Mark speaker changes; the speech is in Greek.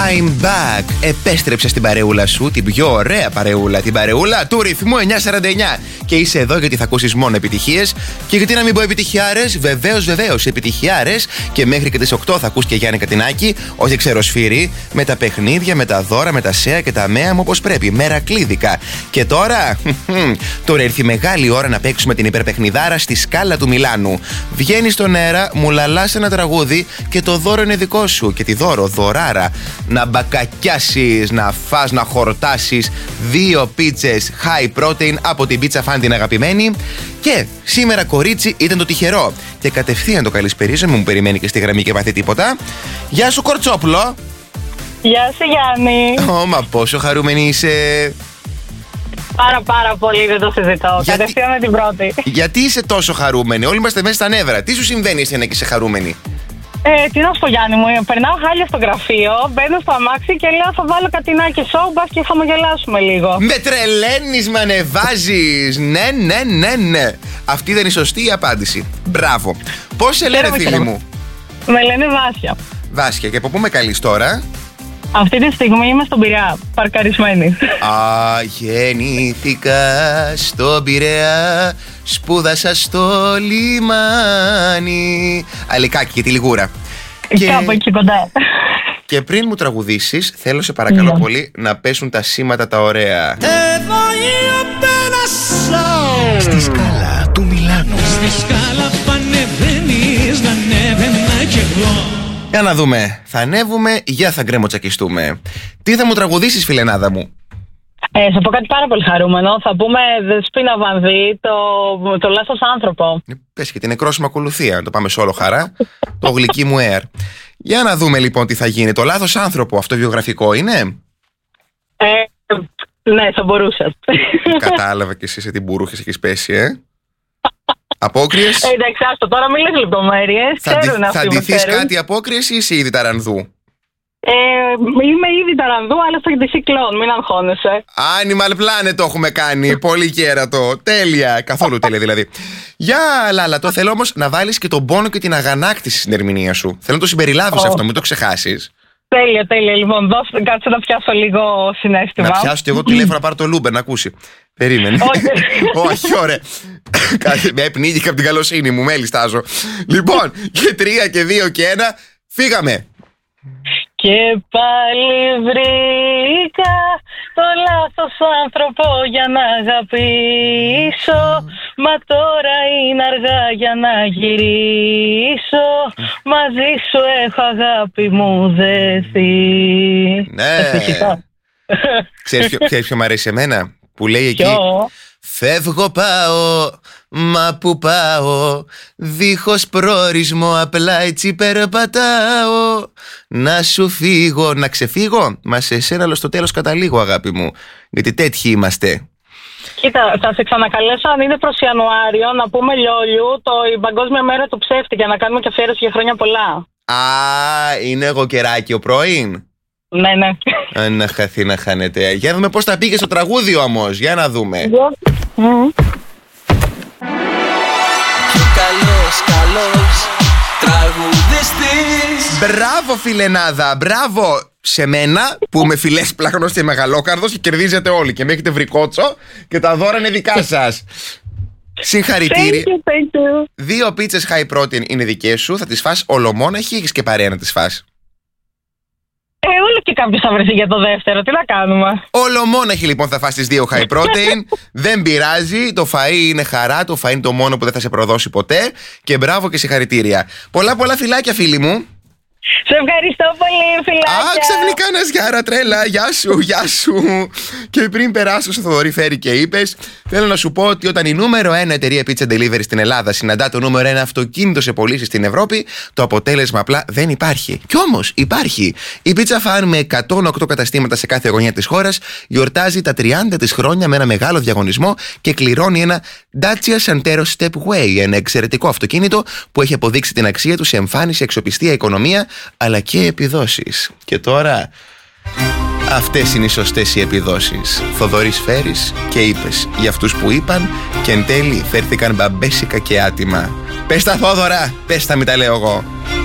Speaker 1: I'm back. Επέστρεψε στην παρεούλα σου, την πιο ωραία παρεούλα, την παρεούλα του ρυθμού 949. Και είσαι εδώ γιατί θα ακούσεις μόνο επιτυχίες. Και γιατί να μην πω επιτυχιάρες, βεβαίως επιτυχιάρες. Και μέχρι και τις 8 θα ακούς και Γιάννη Κατινάκη, όχι ξεροσφύρι, με τα παιχνίδια, με τα δώρα, με τα σέα και τα μέα μου όπως πρέπει. Μερακλίδικα. Και τώρα, τώρα ήρθε η μεγάλη ώρα να παίξουμε την υπερπαιχνιδάρα στη Σκάλα του Μιλάνου. Βγαίνεις στον αέρα, μου λαλάς ένα τραγούδι και το δώρο είναι δικό σου. Και τη δωράρα. Να μπακακιάσεις, να φας, να χορτάσεις 2 πίτσες high protein από την Pizza Fan την αγαπημένη. Και σήμερα, κορίτσι, ήταν το τυχερό. Και κατευθείαν το καλησπερίζω, μην μου περιμένει και στη γραμμή και πάθει τίποτα. Γεια σου, Κορτσόπουλο.
Speaker 2: Γεια σου, Γιάννη.
Speaker 1: Μα πόσο χαρούμενη είσαι.
Speaker 2: Πάρα πολύ, δεν το συζητώ. Κατευθείαν με την πρώτη.
Speaker 1: Γιατί είσαι τόσο χαρούμενη? Όλοι είμαστε μέσα στα νεύρα. Τι σου συμβαίνει εσένα και είσαι χαρούμενη?
Speaker 2: Τι να σου πω, Γιάννη μου, περνάω χάλια στο γραφείο, μπαίνω στο αμάξι και λέω θα βάλω Κατινάκη σοου, μπας και χαμογελάσουμε λίγο.
Speaker 1: Με τρελαίνεις, με ανεβάζεις. Ναι. Αυτή δεν είναι η σωστή απάντηση. Μπράβο. Πώς σε λένε, φίλοι μου?
Speaker 2: Με λένε Βάσια.
Speaker 1: Βάσια, και από πού με καλείς τώρα?
Speaker 2: Αυτή τη στιγμή είμαι στον Πειραιά, παρκαρισμένη.
Speaker 1: Γεννήθηκα στον Πειραιά, σπούδασα στο λιμάνι. Αλικάκι και τη Λιγούρα.
Speaker 2: Κάπου εκεί κοντά.
Speaker 1: Και πριν μου τραγουδήσεις, θέλω σε παρακαλώ πολύ να πέσουν τα σήματα τα ωραία. Στη Σκάλα του Μιλάνου.
Speaker 3: Στη Σκάλα πανεβαίνεις, να ανέβαινα κι εγώ.
Speaker 1: Για να δούμε, θα ανέβουμε, για θα γκρεμοτσακιστούμε. Τι θα μου τραγουδήσεις, φιλενάδα μου?
Speaker 2: Θα πω κάτι πάρα πολύ χαρούμενο. Θα πούμε Δεσπίνα Βανδύ, το λάθος άνθρωπο.
Speaker 1: Πες και την νεκρόσιμη ακολουθία, να το πάμε σε όλο χαρά. Το γλυκί μου air. Για να δούμε λοιπόν τι θα γίνει. Το λάθος άνθρωπο, αυτό βιογραφικό είναι?
Speaker 2: Ναι, θα μπορούσε.
Speaker 1: Κατάλαβα και εσύ σε την μπουρούχες έχεις πέσει, Απόκριες.
Speaker 2: Εντάξει, άστο, τώρα μην λες λεπτομέρειες.
Speaker 1: Θα ντυθείς κάτι απόκριες ή είσαι ήδη ταρανδού?
Speaker 2: Είμαι ήδη ταρανδού, αλλά στο ντυθεί κλόν, μην αγχώνεσαι.
Speaker 1: Animal Planet το έχουμε κάνει. Πολύ κέρατο. Τέλεια. Καθόλου τέλεια δηλαδή. Για Λάλα, το θέλω όμως να βάλεις και τον πόνο και την αγανάκτηση στην ερμηνεία σου. Θέλω να το συμπεριλάβεις αυτό, μην το ξεχάσεις.
Speaker 2: Τέλεια. Λοιπόν, κάτσε να πιάσω λίγο συναίσθημα.
Speaker 1: Να πιάσω κι εγώ τηλέφωνο να πάρω το Λούμπερ να ακούσει. Περίμενε. Όχι, ωραία. Με πνίγηκα από την καλοσύνη μου, μέλη στάζω. Λοιπόν, και 3 και 2 και 1, φύγαμε.
Speaker 2: Και πάλι βρήκα το λάθος άνθρωπο για να αγαπήσω. Μα τώρα είναι αργά για να γυρίσω. Μαζί σου έχω αγάπη μου δεθεί.
Speaker 1: Ναι. Ξέρεις ποιο μ' αρέσει εμένα? Που λέει εκεί φεύγω πάω, μα που πάω, δίχως προορισμό, απλά έτσι περπατάω. Να σου φύγω, να ξεφύγω, μα σε εσένα αλλά στο τέλος καταλήγω, αγάπη μου. Γιατί τέτοιοι είμαστε.
Speaker 2: Κοίτα, θα σε ξανακαλέσω αν είναι προς Ιανουάριο να πούμε Λιόλιου η Παγκόσμια Μέρα του Ψεύτη για να κάνουμε και αφιέρωση για χρόνια πολλά.
Speaker 1: Είναι εγώ καιράκι ο πρώην.
Speaker 2: Ναι.
Speaker 1: Να χαθεί να χάνεται. Για να δούμε πώς θα πήγε στο τραγούδι όμως. Για να δούμε.
Speaker 3: Καλός τραγουδιστής.
Speaker 1: Μπράβο, φιλενάδα, μπράβο σε μένα που είμαι φιλές πλαχνός και μεγαλόκαρδος και κερδίζετε όλοι και με έχετε βρει κότσο και τα δώρα είναι δικά σας. Συγχαρητήρια.
Speaker 2: Thank you.
Speaker 1: 2 πίτσες high protein είναι δικές σου. Θα τις φας ολομόναχη ή έχεις και παρέα να τις φας?
Speaker 2: Όλο και κάποιος θα βρεθεί για το δεύτερο. Τι να κάνουμε?
Speaker 1: Ολομόναχη λοιπόν θα φας τις 2 high protein. Δεν πειράζει. Το φαΐ είναι χαρά. Το φαΐ είναι το μόνο που δεν θα σε προδώσει ποτέ. Και μπράβο και συγχαρητήρια. Πολλά φιλάκια, φίλοι μου.
Speaker 2: Σε ευχαριστώ πολύ, φιλάκια.
Speaker 1: Ξαφνικά ένα γιάρα τρέλα. Γεια σου. Και πριν περάσω στο Θοδωρή Φέρη και είπες, θέλω να σου πω ότι όταν η νούμερο 1 εταιρεία pizza delivery στην Ελλάδα συναντά το νούμερο 1 αυτοκίνητο σε πωλήσεις στην Ευρώπη, το αποτέλεσμα απλά δεν υπάρχει. Κι όμως υπάρχει. Η Pizza Fan με 108 καταστήματα σε κάθε γωνιά της χώρας γιορτάζει τα 30 της χρόνια με ένα μεγάλο διαγωνισμό και κληρώνει ένα Dacia Santero Stepway, ένα εξαιρετικό αυτοκίνητο που έχει αποδείξει την αξία του σε εμφάνιση, αξιοπιστία, οικονομία αλλά και επιδόσεις. Και τώρα αυτές είναι οι σωστές οι επιδόσεις. Θοδωρής Φέρης και είπες για αυτούς που είπαν και εν τέλει φέρθηκαν μπαμπέσικα και άτιμα. Πες τα, Θόδωρα, πες τα, μην τα λέω εγώ.